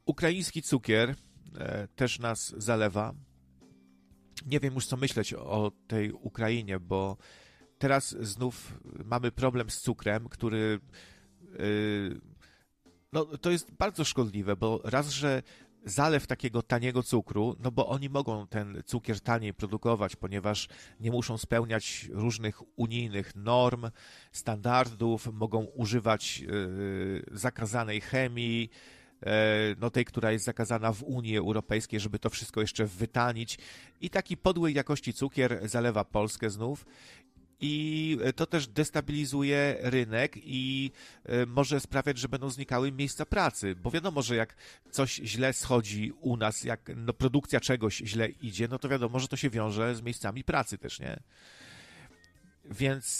Ukraiński cukier też nas zalewa. Nie wiem już, co myśleć o tej Ukrainie, bo teraz znów mamy problem z cukrem, który no, to jest bardzo szkodliwe, bo raz, że zalew takiego taniego cukru, no bo oni mogą ten cukier taniej produkować, ponieważ nie muszą spełniać różnych unijnych norm, standardów, mogą używać zakazanej chemii, no tej, która jest zakazana w Unii Europejskiej, żeby to wszystko jeszcze wytanić. I taki podłej jakości cukier zalewa Polskę znów. I to też destabilizuje rynek i może sprawiać, że będą znikały miejsca pracy, bo wiadomo, że jak coś źle schodzi u nas, jak no, produkcja czegoś źle idzie, no to wiadomo, że to się wiąże z miejscami pracy też, nie? Więc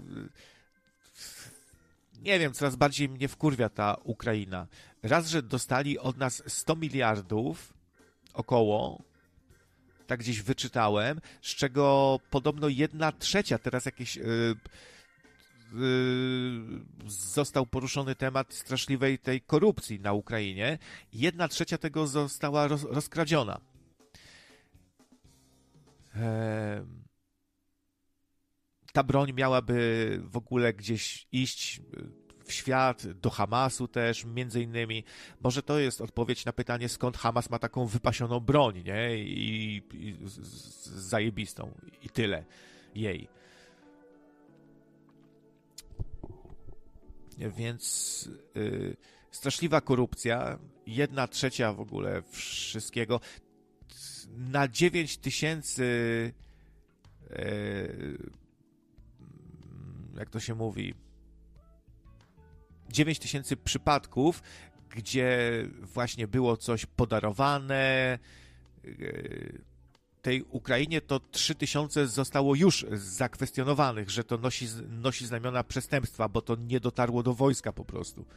nie wiem, coraz bardziej mnie wkurwia ta Ukraina. Raz, że dostali od nas 100 miliardów około, tak gdzieś wyczytałem, z czego podobno 1/3 teraz jakieś został poruszony temat straszliwej tej korupcji na Ukrainie. 1/3 tego została rozkradziona. Ta broń miałaby w ogóle gdzieś iść w świat, do Hamasu też, między innymi. Może to jest odpowiedź na pytanie, skąd Hamas ma taką wypasioną broń, nie? I zajebistą. I tyle jej. Więc straszliwa korupcja, 1/3 w ogóle wszystkiego. Na 9 tysięcy jak to się mówi, 9 tysięcy przypadków, gdzie właśnie było coś podarowane tej Ukrainie, to 3000 zostało już zakwestionowanych, że to nosi znamiona przestępstwa, bo to nie dotarło do wojska po prostu.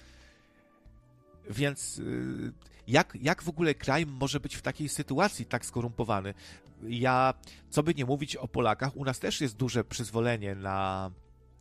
Więc jak w ogóle kraj może być w takiej sytuacji tak skorumpowany? Co by nie mówić o Polakach, u nas też jest duże przyzwolenie na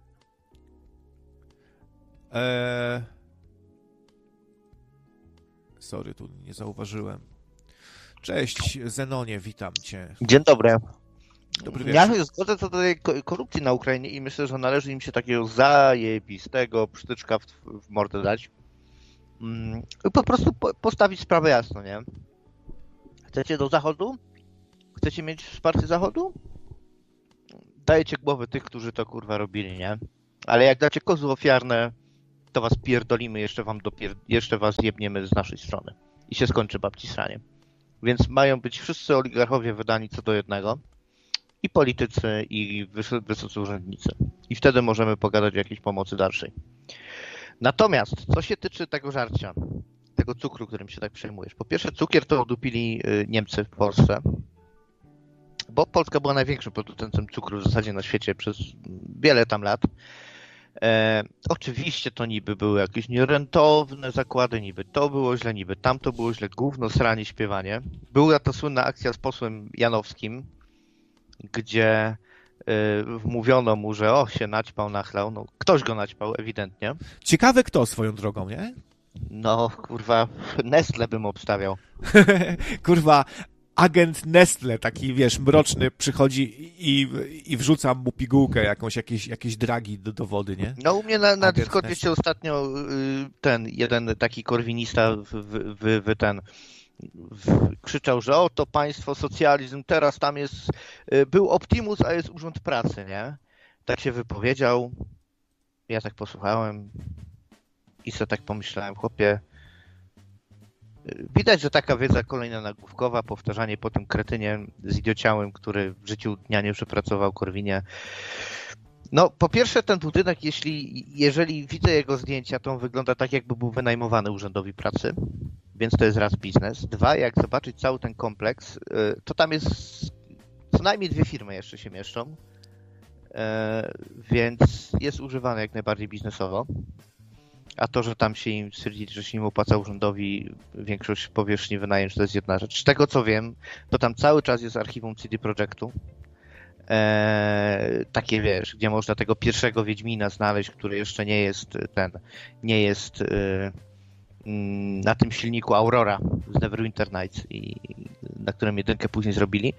sorry, tu nie zauważyłem. Cześć, Zenonie, witam cię. Dzień dobry. Dobry wieczór. Ja się zgodzę co do tej korupcji na Ukrainie i myślę, że należy im się takiego zajebistego przytyczka w mordę dać. I po prostu postawić sprawę jasno, nie? Chcecie do Zachodu? Chcecie mieć wsparcie Zachodu? Dajecie głowy tych, którzy to kurwa robili, nie? Ale jak dacie kozy ofiarne, to was pierdolimy, jeszcze was jebniemy z naszej strony. I się skończy babci sranie. Więc mają być wszyscy oligarchowie wydani co do jednego. I politycy, i wysocy urzędnicy. I wtedy możemy pogadać o jakiejś pomocy dalszej. Natomiast, co się tyczy tego żarcia, tego cukru, którym się tak przejmujesz. Po pierwsze, cukier to udupili Niemcy w Polsce. Bo Polska była największym producentem cukru w zasadzie na świecie przez wiele tam lat. Oczywiście to niby były jakieś nierentowne zakłady, niby to było źle, niby tamto było źle, gówno, sranie, śpiewanie. Była to słynna akcja z posłem Janowskim, gdzie wmówiono mu, że się naćpał, nachlał. No, ktoś go naćpał, ewidentnie. Ciekawe kto swoją drogą, nie? No, kurwa, Nestle bym obstawiał. Kurwa, agent Nestle, taki, wiesz, mroczny, przychodzi i wrzuca mu pigułkę, jakieś dragi do wody, nie? No u mnie na Discordzie się ostatnio ten jeden taki korwinista krzyczał, że to państwo, socjalizm, teraz tam jest, był Optimus, a jest Urząd Pracy, nie? Tak się wypowiedział, ja tak posłuchałem i sobie tak pomyślałem, chłopie, widać, że taka wiedza kolejna nagłówkowa, powtarzanie po tym kretynie zidiociałym, który w życiu dnia nie przepracował, Korwinie. No, po pierwsze ten budynek, jeżeli widzę jego zdjęcia, to on wygląda tak, jakby był wynajmowany Urzędowi Pracy, więc to jest raz biznes. Dwa, jak zobaczyć cały ten kompleks, to tam jest co najmniej 2 firmy jeszcze się mieszczą, więc jest używany jak najbardziej biznesowo. A to, że tam się im stwierdzili, że się im opłaca urzędowi większość powierzchni wynająć, to jest jedna rzecz. Z tego co wiem, to tam cały czas jest archiwum CD Projektu. Takie wiesz, gdzie można tego pierwszego Wiedźmina znaleźć, który jeszcze nie jest na tym silniku Aurora z Neverwinter Nights, na którym jedynkę później zrobili.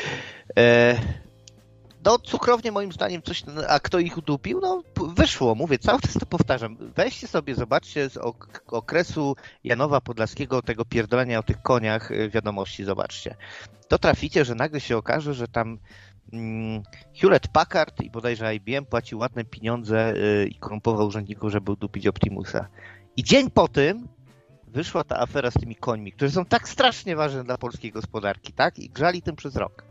No, cukrownie moim zdaniem coś, a kto ich udupił? No, wyszło, mówię, cały czas to powtarzam. Weźcie sobie, zobaczcie z okresu Janowa Podlaskiego, tego pierdolenia o tych koniach, wiadomości, zobaczcie. To traficie, że nagle się okaże, że tam Hewlett Packard i bodajże IBM płacił ładne pieniądze i korumpował urzędników, żeby udupić Optimusa. I dzień po tym wyszła ta afera z tymi końmi, które są tak strasznie ważne dla polskiej gospodarki, tak? I grzali tym przez rok.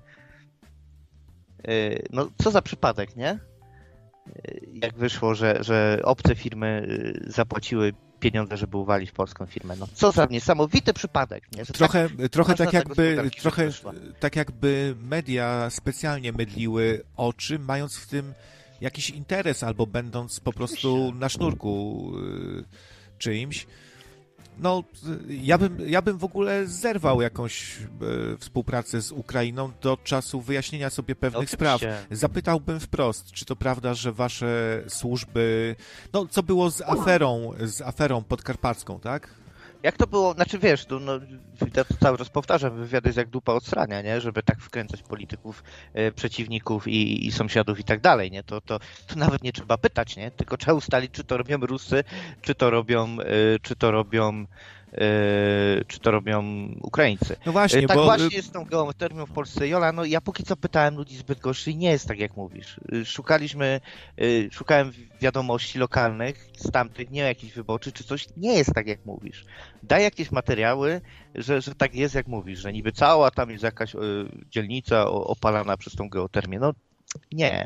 No, co za przypadek, nie? Jak wyszło, że obce firmy zapłaciły pieniądze, żeby uwalić polską firmę. No, co za niesamowity przypadek, nie? Że trochę tak jakby media specjalnie mydliły oczy, mając w tym jakiś interes, albo będąc po prostu na sznurku czyimś. No, ja bym w ogóle zerwał jakąś współpracę z Ukrainą do czasu wyjaśnienia sobie pewnych spraw. Zapytałbym wprost, czy to prawda, że wasze służby... No, co było z aferą podkarpacką, tak? Jak to było, znaczy wiesz, ja to cały czas powtarzam, wywiad jest jak dupa od srania, nie? Żeby tak wkręcać polityków, przeciwników i sąsiadów i tak dalej, nie? To nawet nie trzeba pytać, nie? Tylko trzeba ustalić, czy to robią Rusy, czy to robią Ukraińcy. No właśnie, tak właśnie jest z tą geometrią w Polsce. Jola, no ja póki co pytałem ludzi z Bydgoszczy i nie jest tak, jak mówisz. Szukałem wiadomości lokalnych z tamtych, nie jakichś wyborczych czy coś. Nie jest tak, jak mówisz. Daj jakieś materiały, że tak jest, jak mówisz, że niby cała tam jest jakaś dzielnica opalana przez tą geotermię. No nie.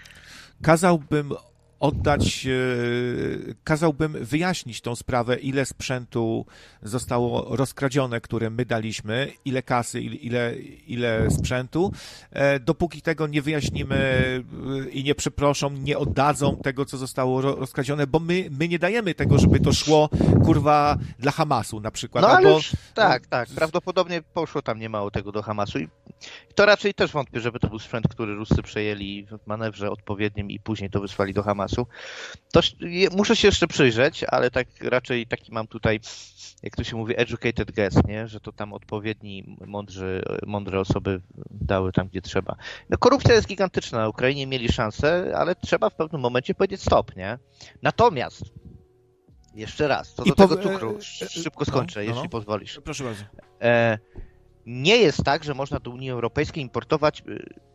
Kazałbym wyjaśnić tą sprawę, ile sprzętu zostało rozkradzione, które my daliśmy, ile kasy, ile sprzętu. Dopóki tego nie wyjaśnimy i nie przeproszą, nie oddadzą tego, co zostało rozkradzione, bo my nie dajemy tego, żeby to szło, kurwa, dla Hamasu na przykład. No ale tak. Prawdopodobnie poszło tam niemało tego do Hamasu i to raczej też wątpię, żeby to był sprzęt, który Ruscy przejęli w manewrze odpowiednim i później to wysłali do Hamasu. To muszę się jeszcze przyjrzeć, ale tak raczej taki mam tutaj, jak to się mówi, educated guess, nie? Że to tam odpowiedni, mądre osoby dały tam, gdzie trzeba. No, korupcja jest gigantyczna. Na Ukrainie mieli szansę, ale trzeba w pewnym momencie powiedzieć stop, nie? Natomiast, jeszcze raz, co do tego cukru, szybko skończę, jeśli pozwolisz. Proszę bardzo. Nie jest tak, że można do Unii Europejskiej importować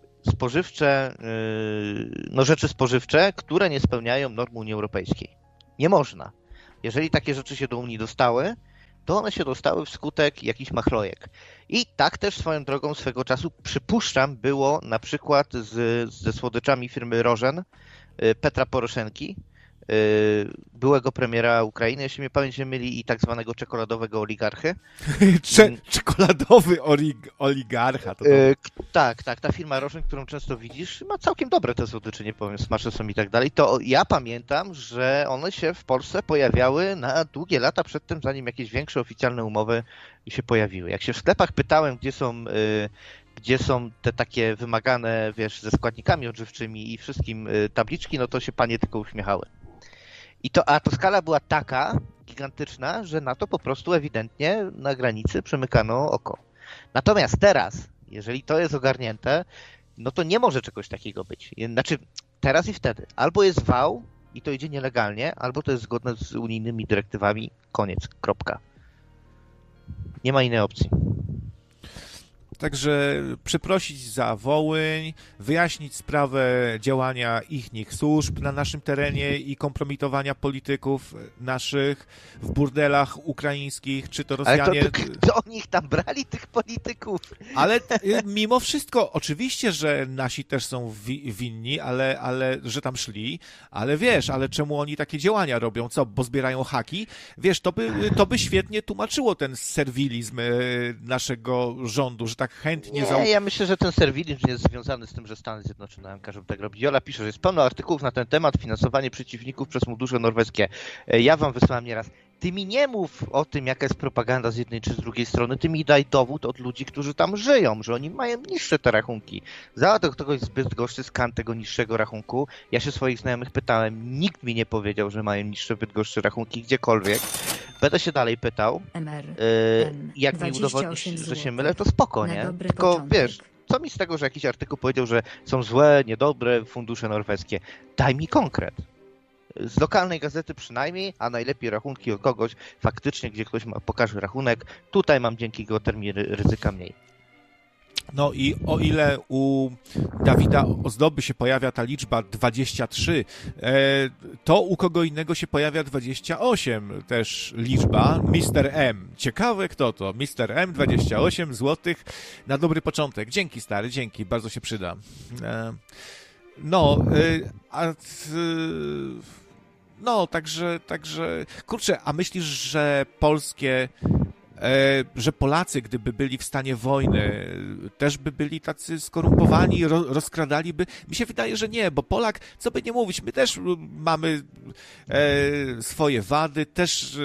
rzeczy spożywcze, które nie spełniają norm Unii Europejskiej. Nie można. Jeżeli takie rzeczy się do Unii dostały, to one się dostały wskutek jakichś machlojek. I tak też swoją drogą swego czasu, przypuszczam, było na przykład ze słodyczami firmy Rożen, Petra Poroszenki, byłego premiera Ukrainy, jeśli mnie pamięć nie myli, i tak zwanego czekoladowego oligarchy. Czekoladowy oligarcha. Tak, ta firma Rożen, którą często widzisz, ma całkiem dobre te słodycze, nie powiem, smaczne są i tak dalej. To ja pamiętam, że one się w Polsce pojawiały na długie lata przed tym, zanim jakieś większe oficjalne umowy się pojawiły. Jak się w sklepach pytałem, gdzie są te takie wymagane, wiesz, ze składnikami odżywczymi i wszystkim tabliczki, no to się panie tylko uśmiechały. A to skala była taka gigantyczna, że na to po prostu ewidentnie na granicy przymykano oko. Natomiast teraz, jeżeli to jest ogarnięte, no to nie może czegoś takiego być. Znaczy, teraz i wtedy. Albo jest wał i to idzie nielegalnie, albo to jest zgodne z unijnymi dyrektywami. Koniec. Kropka. Nie ma innej opcji. Także przeprosić za Wołyń, wyjaśnić sprawę działania ich służb na naszym terenie i kompromitowania polityków naszych w burdelach ukraińskich, czy to Rosjanie... Ale to oni ich tam brali, tych polityków? Ale mimo wszystko, oczywiście, że nasi też są winni, ale że tam szli, ale wiesz, ale czemu oni takie działania robią? Co, bo zbierają haki? Wiesz, to by świetnie tłumaczyło ten serwilizm naszego rządu, że tak chętnie... Ja myślę, że ten serwilizm jest związany z tym, że Stany Zjednoczone każą tak robić. Jola pisze, że jest pełno artykułów na ten temat, finansowanie przeciwników przez fundusze norweskie. Ja wam wysłałem nieraz. Ty mi nie mów o tym, jaka jest propaganda z jednej czy z drugiej strony, ty mi daj dowód od ludzi, którzy tam żyją, że oni mają niższe te rachunki. Za kogoś z Bydgoszczy skan tego niższego rachunku. Ja się swoich znajomych pytałem, nikt mi nie powiedział, że mają niższe w Bydgoszczy rachunki gdziekolwiek. Będę się dalej pytał. Jak mi udowodnisz, że się mylę, to spoko, nie? Tylko wiesz, co mi z tego, że jakiś artykuł powiedział, że są złe, niedobre fundusze norweskie? Daj mi konkret. Z lokalnej gazety przynajmniej, a najlepiej rachunki od kogoś, faktycznie, gdzie ktoś pokaże rachunek, tutaj mam dzięki geotermii ryzyka mniej. No i o ile u Dawida Ozdoby się pojawia ta liczba 23, to u kogo innego się pojawia 28 też liczba. Mr. M. Ciekawe kto to. Mr. M, 28 złotych na dobry początek. Dzięki stary, dzięki, bardzo się przyda. Także, kurczę, a myślisz, że że Polacy, gdyby byli w stanie wojny, też by byli tacy skorumpowani, rozkradaliby? Mi się wydaje, że nie, bo Polak, co by nie mówić, my też mamy swoje wady, też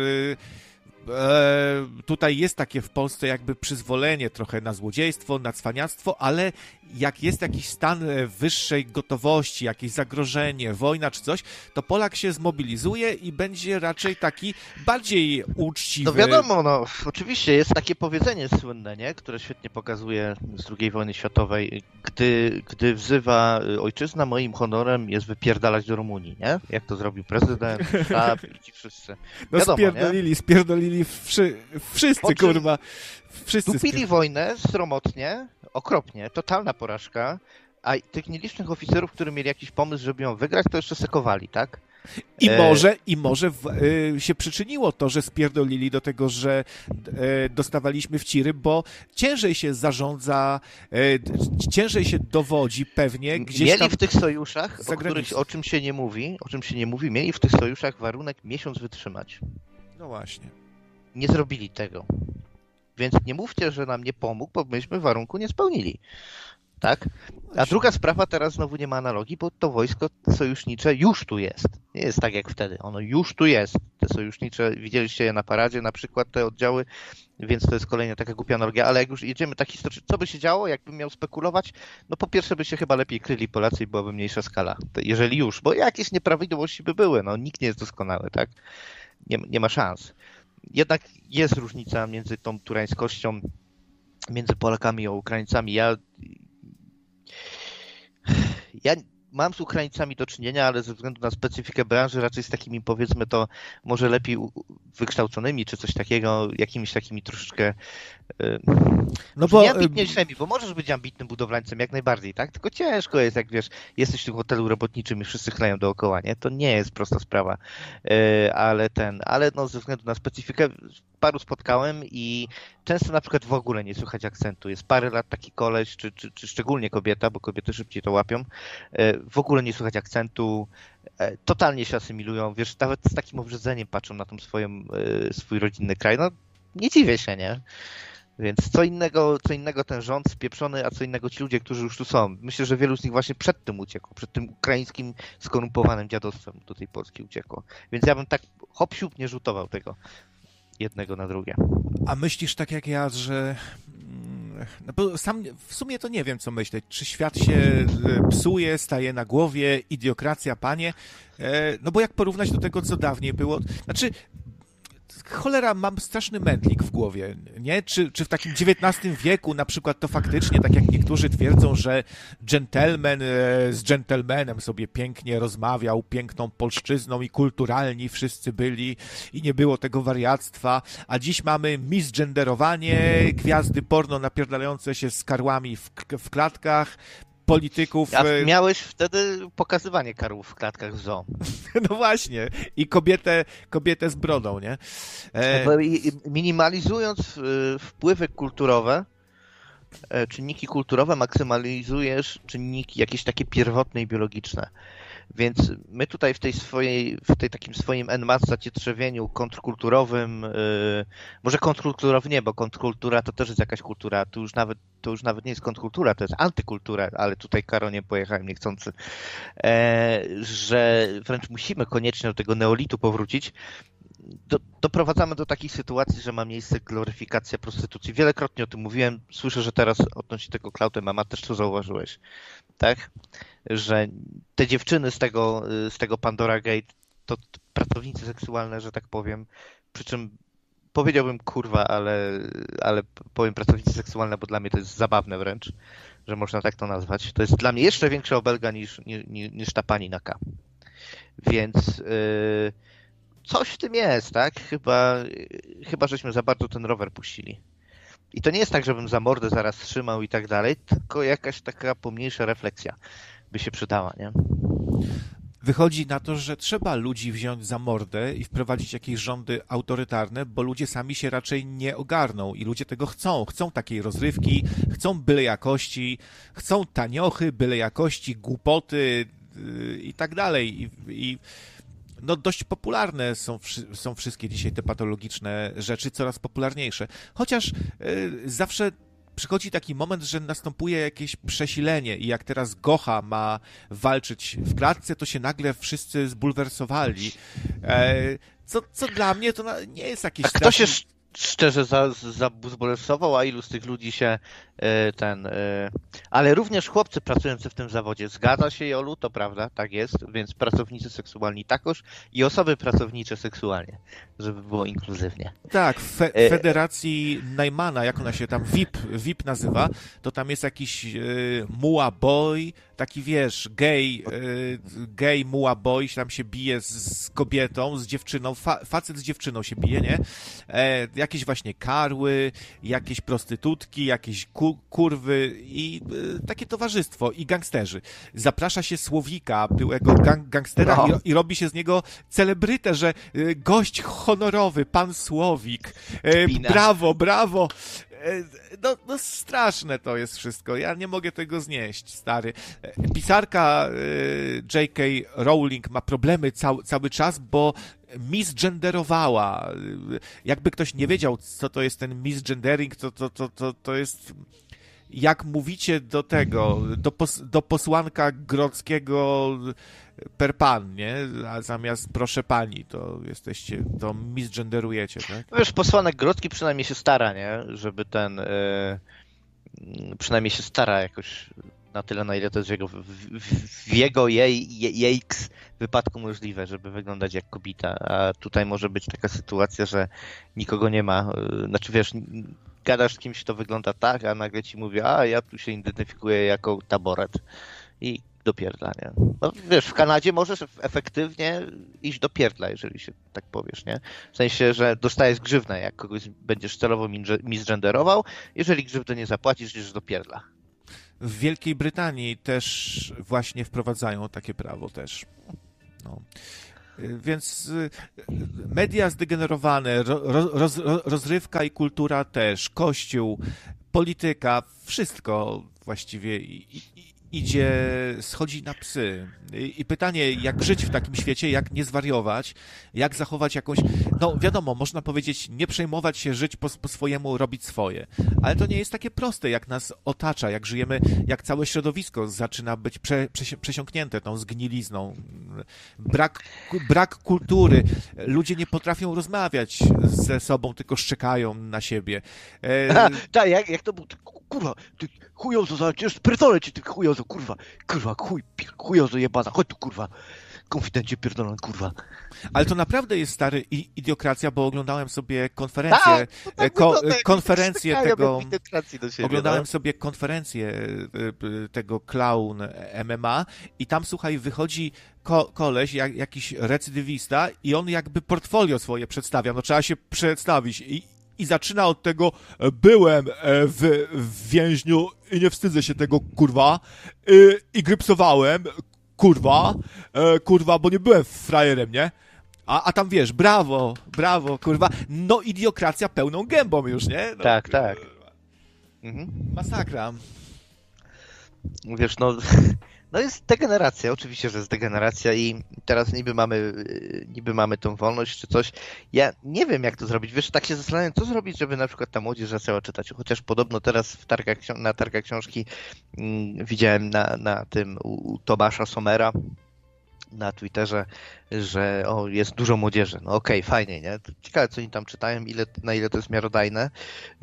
tutaj jest takie w Polsce jakby przyzwolenie trochę na złodziejstwo, na cwaniactwo, ale jak jest jakiś stan wyższej gotowości, jakieś zagrożenie, wojna czy coś, to Polak się zmobilizuje i będzie raczej taki bardziej uczciwy. No wiadomo, no oczywiście jest takie powiedzenie słynne, nie? Które świetnie pokazuje z II wojny światowej, gdy wzywa ojczyzna, moim honorem jest wypierdalać do Rumunii, nie? Jak to zrobił prezydent, sztab i ci wszyscy. No wiadomo, spierdolili wszyscy, kurwa. Wszyscy Tupili wojnę sromotnie, okropnie, totalna porażka, a tych nielicznych oficerów, którzy mieli jakiś pomysł, żeby ją wygrać, to jeszcze sekowali, tak? I może się przyczyniło to, że spierdolili do tego, że dostawaliśmy w ciry, bo ciężej się zarządza, ciężej się dowodzi pewnie gdzieś mieli tam w tych sojuszach, o czym się nie mówi, mieli w tych sojuszach warunek miesiąc wytrzymać. No właśnie. Nie zrobili tego. Więc nie mówcie, że nam nie pomógł, bo myśmy warunku nie spełnili. Tak? A druga sprawa, teraz znowu nie ma analogii, bo to wojsko sojusznicze już tu jest. Nie jest tak jak wtedy. Ono już tu jest. Te sojusznicze, widzieliście je na paradzie, na przykład te oddziały, więc to jest kolejna taka głupia analogia. Ale jak już jedziemy tak historycznie, co by się działo, jakbym miał spekulować? No po pierwsze by się chyba lepiej kryli Polacy i byłaby mniejsza skala. Jeżeli już, bo jakieś nieprawidłowości by były. No nikt nie jest doskonały, tak? Nie ma szans. Jednak jest różnica między tą turańskością, między Polakami a Ukraińcami. Ja mam z Ukraińcami do czynienia, ale ze względu na specyfikę branży raczej z takimi, powiedzmy to, może lepiej wykształconymi, czy coś takiego, jakimiś takimi troszeczkę nie ambitniejszymi, bo możesz być ambitnym budowlańcem jak najbardziej, tak? Tylko ciężko jest, jak wiesz, jesteś w tym hotelu robotniczym i wszyscy chlają dookoła, nie? To nie jest prosta sprawa, ale no ze względu na specyfikę paru spotkałem i często na przykład w ogóle nie słychać akcentu. Jest parę lat taki koleś, czy szczególnie kobieta, bo kobiety szybciej to łapią, w ogóle nie słychać akcentu, totalnie się asymilują, wiesz, nawet z takim obrzydzeniem patrzą na swój rodzinny kraj. No nie dziwię się, nie? Więc co innego ten rząd spieprzony, a co innego ci ludzie, którzy już tu są. Myślę, że wielu z nich właśnie przed tym uciekło, przed tym ukraińskim skorumpowanym dziadostwem do tej Polski uciekło. Więc ja bym tak hop-siup nie rzutował tego jednego na drugie. A myślisz tak jak ja, że no bo sam w sumie to nie wiem, co myśleć. Czy świat się psuje, staje na głowie, idiokracja, panie? No bo jak porównać do tego, co dawniej było? Znaczy, cholera, mam straszny mętlik w głowie, nie? Czy w takim XIX wieku na przykład to faktycznie, tak jak niektórzy twierdzą, że dżentelmen z dżentelmenem sobie pięknie rozmawiał, piękną polszczyzną i kulturalni wszyscy byli i nie było tego wariactwa, a dziś mamy misgenderowanie, gwiazdy porno napierdalające się z karłami w klatkach, polityków. A miałeś wtedy pokazywanie karłów w klatkach w zoo. No właśnie. I kobietę z brodą, nie? Minimalizując wpływy kulturowe, czynniki kulturowe, maksymalizujesz czynniki jakieś takie pierwotne i biologiczne. Więc my tutaj w tej takim swoim en-masse zacietrzewieniu kontrkulturowym, może kontrkulturowy nie, bo kontrkultura to też jest jakaś kultura, to już nawet nie jest kontrkultura, to jest antykultura, ale tutaj Karonie pojechałem niechcący, że wręcz musimy koniecznie do tego neolitu powrócić. Doprowadzamy do takich sytuacji, że ma miejsce gloryfikacja prostytucji. Wielokrotnie o tym mówiłem, słyszę, że teraz odnośnie tego Cloud MMA też to zauważyłeś, tak? Że te dziewczyny z tego Pandora Gate to pracownice seksualne, że tak powiem, przy czym powiedziałbym kurwa, ale powiem pracownicy seksualne, bo dla mnie to jest zabawne wręcz, że można tak to nazwać. To jest dla mnie jeszcze większa obelga niż ta pani na K. Więc coś w tym jest, tak? Chyba żeśmy za bardzo ten rower puścili. I to nie jest tak, żebym za mordę zaraz trzymał i tak dalej, tylko jakaś taka pomniejsza refleksja by się przydała, nie? Wychodzi na to, że trzeba ludzi wziąć za mordę i wprowadzić jakieś rządy autorytarne, bo ludzie sami się raczej nie ogarną i ludzie tego chcą. Chcą takiej rozrywki, chcą byle jakości, chcą taniochy, byle jakości, głupoty i tak dalej. I no dość popularne są wszystkie dzisiaj te patologiczne rzeczy, coraz popularniejsze. Chociaż zawsze przychodzi taki moment, że następuje jakieś przesilenie i jak teraz Gocha ma walczyć w klatce, to się nagle wszyscy zbulwersowali. Co dla mnie to nie jest jakieś... A kto się szczerze zabulwersował, a ilu z tych ludzi się ale również chłopcy pracujący w tym zawodzie. Zgadza się, Jolu, to prawda, tak jest, więc pracownicy seksualni takoż i osoby pracownicze seksualnie, żeby było inkluzywnie. Tak, w Federacji Najmana, jak ona się tam VIP nazywa, to tam jest jakiś muła boy, taki wiesz, gay muła boy, tam się bije z kobietą, z dziewczyną, facet z dziewczyną się bije, nie? Jakieś właśnie karły, jakieś prostytutki, jakieś kurwy i takie towarzystwo i gangsterzy. Zaprasza się Słowika, byłego gangstera i robi się z niego celebrytę, że gość honorowy, pan Słowik. Brawo. No straszne to jest wszystko. Ja nie mogę tego znieść, stary. Pisarka J.K. Rowling ma problemy cały czas, bo misgenderowała. Jakby ktoś nie wiedział, co to jest ten misgendering, to jest... Jak mówicie do posłanka Grodzkiego per pan, nie? A zamiast proszę pani, to misgenderujecie, tak? Wiesz, posłanek Grodzki przynajmniej się stara, nie? Żeby przynajmniej się stara jakoś na tyle, na ile to jest jej wypadku możliwe, żeby wyglądać jak kobieta. A tutaj może być taka sytuacja, że nikogo nie ma. Znaczy wiesz, gadasz z kimś, to wygląda tak, a nagle ci mówi, a ja tu się identyfikuję jako taboret i do pierdla, nie? No wiesz, w Kanadzie możesz efektywnie iść do pierdla, jeżeli się tak powiesz, nie? W sensie, że dostajesz grzywnę, jak kogoś będziesz celowo misgenderował, jeżeli grzywnę nie zapłacisz, idziesz do pierdla. W Wielkiej Brytanii też właśnie wprowadzają takie prawo też. No. Więc media zdegenerowane, rozrywka i kultura też, kościół, polityka, wszystko właściwie schodzi na psy. I pytanie, jak żyć w takim świecie, jak nie zwariować, jak zachować jakąś... No wiadomo, można powiedzieć, nie przejmować się, żyć po swojemu, robić swoje. Ale to nie jest takie proste, jak nas otacza, jak żyjemy, jak całe środowisko zaczyna być przesiąknięte tą zgnilizną. Brak kultury. Ludzie nie potrafią rozmawiać ze sobą, tylko szczekają na siebie. Tak, jak to był... Kurwa, ty chujozo, zaraz pierdolę ci, ty chujozo, kurwa, chujozo jebana, chodź tu, kurwa, konfidencie pierdolony, kurwa. Ale to naprawdę jest stary idiokracja, bo oglądałem sobie konferencję, oglądałem sobie konferencję tego clown MMA i tam, słuchaj, wychodzi koleś, jakiś recydywista i on jakby portfolio swoje przedstawia, no trzeba się przedstawić i zaczyna od tego, byłem w więźniu i nie wstydzę się tego, kurwa, i grypsowałem, kurwa, bo nie byłem frajerem, nie? A tam wiesz, brawo, kurwa, no idiokracja pełną gębą już, nie? No, tak. Masakra. Wiesz, no jest degeneracja, oczywiście, że jest degeneracja i teraz niby mamy tą wolność czy coś. Ja nie wiem, jak to zrobić. Wiesz, tak się zastanawiam, co zrobić, żeby na przykład ta młodzież zaczęła czytać. Chociaż podobno teraz na targach książki widziałem na tym u Tomasza Sommera na Twitterze, że jest dużo młodzieży. No okej, fajnie, nie? Ciekawe, co oni tam czytają, na ile to jest miarodajne.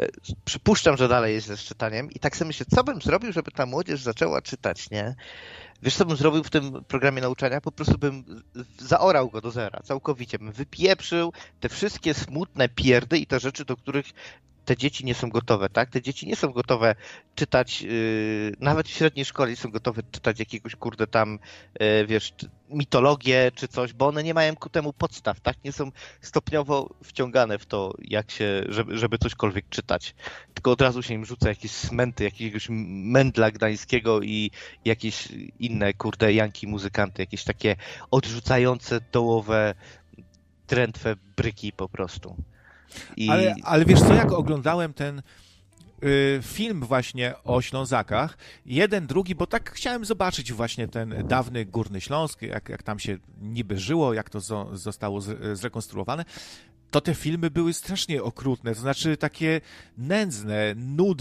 Przypuszczam, że dalej jest ze czytaniem i tak sobie myślę, co bym zrobił, żeby ta młodzież zaczęła czytać, nie? Wiesz, co bym zrobił w tym programie nauczania? Po prostu bym zaorał go do zera, całkowicie. Bym wypieprzył te wszystkie smutne pierdy i te rzeczy, do których te dzieci nie są gotowe, tak? Te dzieci nie są gotowe czytać, nawet w średniej szkole nie są gotowe czytać jakiegoś, kurde, tam, wiesz, mitologię czy coś, bo one nie mają ku temu podstaw, tak? Nie są stopniowo wciągane w to, jak się, żeby cośkolwiek czytać. Tylko od razu się im rzuca jakieś smęty, jakiegoś mędla gdańskiego i jakieś inne, kurde, janki muzykanty, jakieś takie odrzucające dołowe, drętwe bryki po prostu. Ale wiesz co, jak oglądałem ten film właśnie o Ślązakach, jeden, drugi, bo tak chciałem zobaczyć właśnie ten dawny Górny Śląsk, jak tam się niby żyło, jak to zostało zrekonstruowane, to te filmy były strasznie okrutne, to znaczy takie nędzne,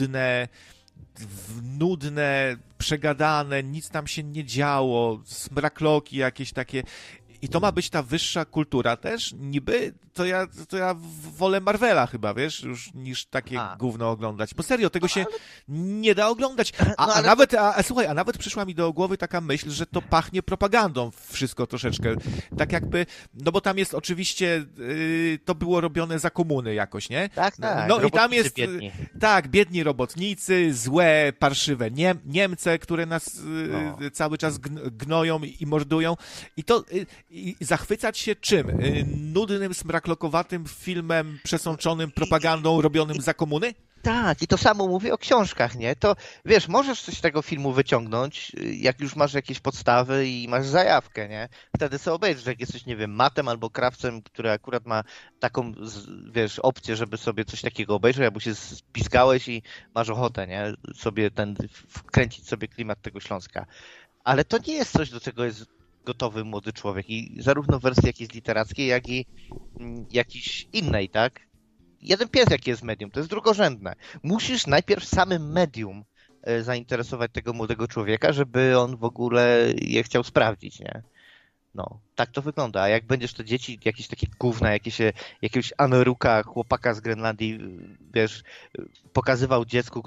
nudne, przegadane, nic tam się nie działo, smrakloki jakieś takie. I to ma być ta wyższa kultura też? Niby? To ja wolę Marvela chyba, wiesz, już niż takie gówno oglądać. Bo serio, tego się nie da oglądać. Słuchaj, a nawet przyszła mi do głowy taka myśl, że to pachnie propagandą wszystko troszeczkę. Tak jakby, no bo tam jest oczywiście, to było robione za komuny jakoś, nie? Tak. No i tam jest, biedni. tak, biedni robotnicy, złe, parszywe Niemcy, które nas cały czas gnoją i mordują. I zachwycać się czym? Nudnym, smraklokowatym filmem przesączonym propagandą robionym za komuny? Tak, i to samo mówię o książkach, nie? To, wiesz, możesz coś z tego filmu wyciągnąć, jak już masz jakieś podstawy i masz zajawkę, nie? Wtedy sobie obejrzysz, jak jesteś, nie wiem, matem albo krawcem, który akurat ma taką, wiesz, opcję, żeby sobie coś takiego obejrzeć, albo się spiskałeś i masz ochotę, nie? Sobie wkręcić sobie klimat tego Śląska. Ale to nie jest coś, do czego jest gotowy młody człowiek i zarówno w wersji jakiejś literackiej, jak i jakiejś innej, tak? Jeden pies, jaki jest medium, to jest drugorzędne. Musisz najpierw samym medium zainteresować tego młodego człowieka, żeby on w ogóle je chciał sprawdzić, nie? No, tak to wygląda. A jak będziesz to dzieci, jakieś takie gówna, jakiegoś Anoruka, chłopaka z Grenlandii, wiesz, pokazywał dziecku,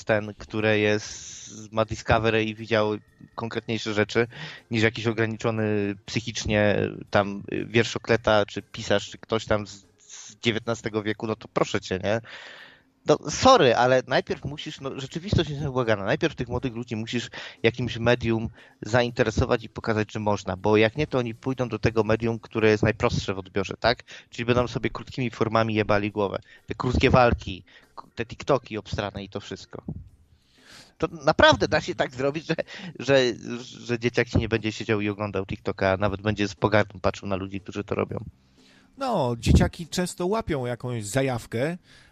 ma Discovery i widział konkretniejsze rzeczy niż jakiś ograniczony psychicznie tam wierszokleta, czy pisarz, czy ktoś tam z XIX wieku, no to proszę cię, nie? No, sorry, ale najpierw musisz, no rzeczywistość jest nieubłagana, najpierw tych młodych ludzi musisz jakimś medium zainteresować i pokazać, że można, bo jak nie, to oni pójdą do tego medium, które jest najprostsze w odbiorze, tak? Czyli będą sobie krótkimi formami jebali głowę. Te krótkie walki, te TikToki obstrane i to wszystko. To naprawdę da się tak zrobić, że dzieciak ci nie będzie siedział i oglądał TikToka, a nawet będzie z pogardą patrzył na ludzi, którzy to robią. No, dzieciaki często łapią jakąś zajawkę,